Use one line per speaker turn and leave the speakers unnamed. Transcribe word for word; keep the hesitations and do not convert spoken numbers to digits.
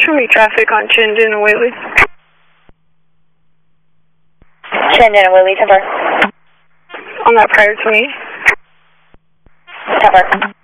show me traffic on Chinden and Whaley.
Chinden and Whaley, ten four.
On that prior to me.
ten four.